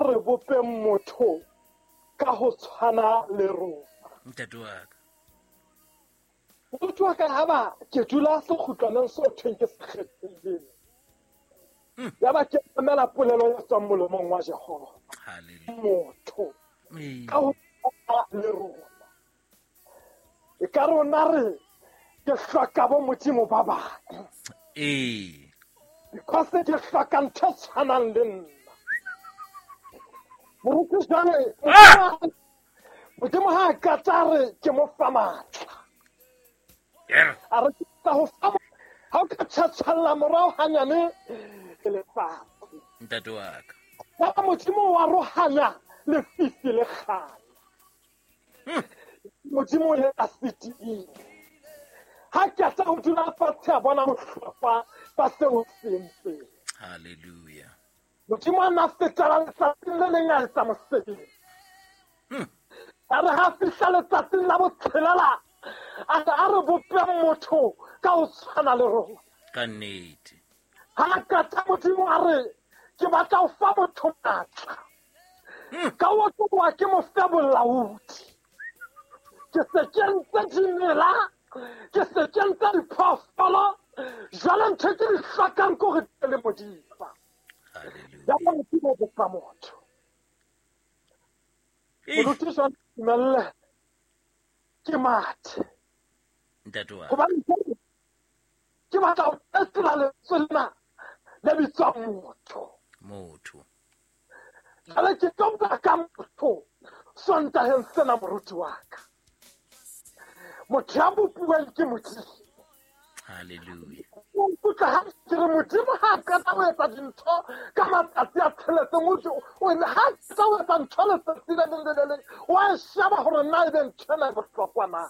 re bope motho ka ho tshwana le rona. Ntate wa ka. Motho wa ka haba ke dula sekgutlwaneng so thweng ke se kgethileng. Ya ba ke emela polelo ya tswang molomong wa Jehova. Hallelujah. Motho ka ho tshwana le rona. E ka rona re ke hloka bo Modimo ba bang. Because ke hloka ntho tshwanang le nna. Modimo ha ka tsare ke mo fa matla. A re ka ho fa ha o ka tshalla morao hanyane le fatshe. Ntate wa ka. Ba Modimo wa rohanya le fifi le kganya. Modimo le asiti. Ha ke tsa ho dula fatshe a bona bohlokwa ba seo sentse. Hallelujah. Modimo a na fetela letsatsi le leng a etsa mosebetsi. A re ha fihla letsatsi la botshelela a re bope motho ka ho tshwana le rona. Ka nnete. Ha ka tsa Modimo a re ke batla ho fa motho matla. Ka ho tloha ke mo fe bolaodi. Ke se kentse dimela, ke se kentse diphoofolo, jwale ntho ke di hlokang ke hore ke le modifa. Ya ba Modimo o bopa motho. Moruti jwale dumelle ke mathe. Ntate wa ka. Hobane ke batla ho fetola lentswe lena le bitswang motho. Jwale ke tlo bua ka motho sontaheng sena moruti wa ka. Motho ya bopuweng ke Modimo. Hallelujah. Utlwa ha ke re Modimo ha ka tla ho etsa dintho ka matsatsi a tsheletseng o ne ha ka tla ho etsa ntho letsatsi le leng le le leng wa sheba hore na ebe ntho ena e bohlokwa na.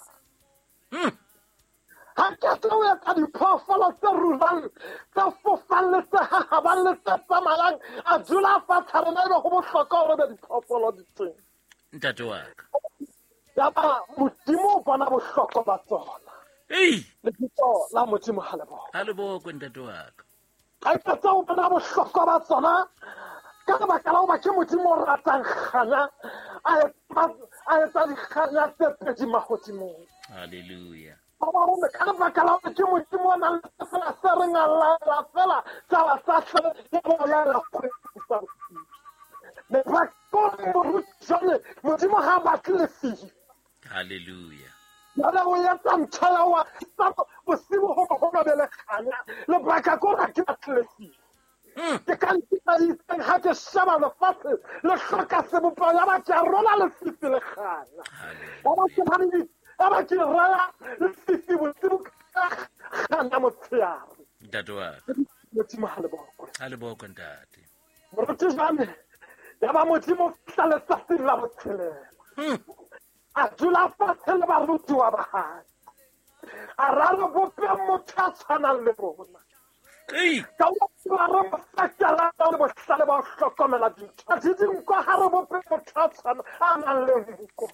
Ha ke tla ho etsa diphoofolo tse rulang tse fofang le tse hahabang le tse tsamayang a dula fatshe rena ebe ho bohlokwa hore ebe diphoofolo di teng. Ntate wa ka. Ya ba Modimo o bona bohlokwa ba tsona. Lebitso la Modimo ha le bona. Ha le bokwe ntate wa ka. Ha ke tsa ho bona bohlokwa ba tsona ka lebaka la hoba ke Modimo o ratang kganya a etsa dikganya tse pedi mahodimong. Hallelujah. Ka lebaka la hore ke Modimo o nang le fela se re ngalla fela sa hle ya bona la kgwetsa. Lebaka ke moruti jwale Modimo ha batle lefifi. Hallelujah. Jwale o etsa ntho ya wa bosibo ho ba bele kganya lebaka ke hore ke batle lefifi. Ke ka ntse ha ke sheba lefatshe le hloka sebopeho ya ba ke a rola lefifi le kganya. Ya ba ke raya lefifi bosibo kganya motshehare. Ntate wa ka. Modimo ha le bokwe. Ha le bokwe ntate. Moruti jwale ya ba Modimo fihla letsatsing la botshelela. A dula fatshe le barutiwa ba hae. A rare bope motho a tshwanang le rona. Ka wa re mosakela le bohlale ba ho hlokomela dintho. A di dinko ha re bope motho a nang le nko.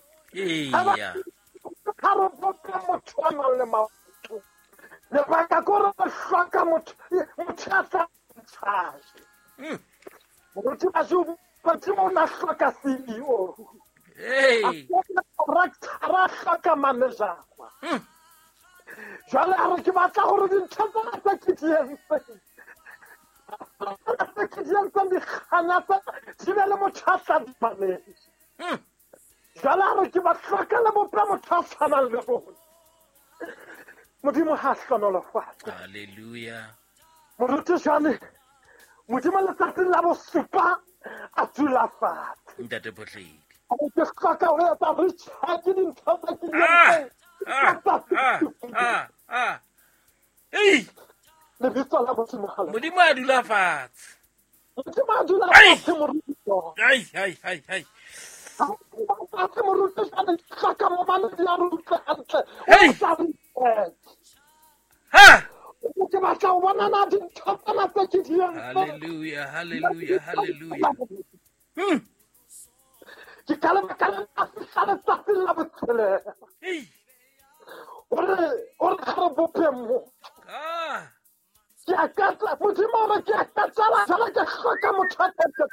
Ha re bope motho a nang le maoto. Lebaka ke hore re hloka motho a sa ntshage. Moruti Modimo o na hloka CEO. Ra hloka manejara. Jwale a re ke batla hore dintho tsena tse ke di entseng. Tse ke di entseng dikganya di be le motho a sa di manege. Jwale a re ke ba hloka le bope motho a tshwanang le rona. Modimo ha hlonolofatse. Hallelujah. Moruti jwale Modimo letsatsing la bosupa a dula fatshe. Ntate Potledi. Ke hloka ho etsa recharge dintho tse ke di entseng. Lebitso la Modimo ha le. Modimo a dula fatshe. Modimo a dula fatshe moruti. Hai. Fatshe moruti jwale ke hloka momamedi ya re utlwe hantle. Ke batla ho bona na dintho tsena tse ke di entseng. Hallelujah. Ke ka lebaka la fihla letsatsi la botshelela. Ore ha re bope motho. Ke a katla Modimo o re ke a katla jwale ke hloka motho a